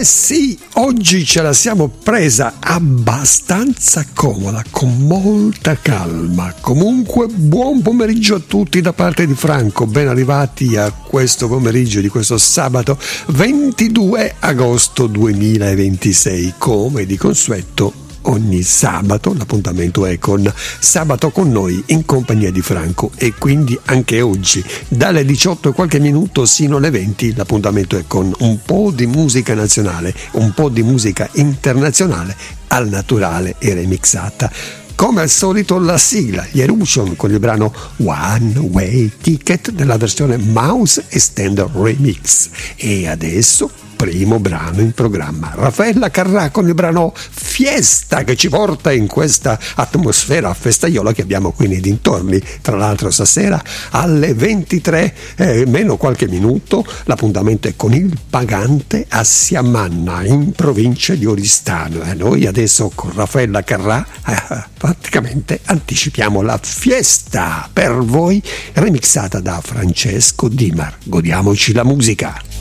Eh sì, oggi ce la siamo presa abbastanza comoda, con molta calma. Comunque, buon pomeriggio a tutti da parte di Franco. Ben arrivati a questo pomeriggio di questo sabato 22 agosto 2026. Come di consueto, ogni sabato l'appuntamento è con Sabato con noi in compagnia di Franco, e quindi anche oggi dalle 18 e qualche minuto sino alle 20 l'appuntamento è con un po' di musica nazionale, un po' di musica internazionale al naturale e remixata. Come al solito la sigla, gli Eruption con il brano One Way Ticket nella versione Mouse Extended Remix. E adesso primo brano in programma, Raffaella Carrà con il brano Fiesta, che ci porta in questa atmosfera festaiola che abbiamo qui nei dintorni. Tra l'altro stasera alle 23 meno qualche minuto l'appuntamento è con il Pagante a Siamanna in provincia di Oristano, e noi adesso con Raffaella Carrà praticamente anticipiamo la fiesta per voi, remixata da Francesco Dimar. Godiamoci la musica.